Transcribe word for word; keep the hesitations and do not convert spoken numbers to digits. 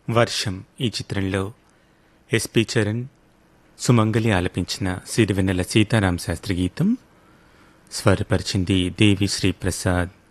వర్షం ఈ చిత్రంలో ఎస్పి చరణ్, సుమంగలి ఆలపించిన సిరివెన్నెల సీతారామ శాస్త్రి గీతం, స్వరపరిచింది దేవి శ్రీ ప్రసాద్.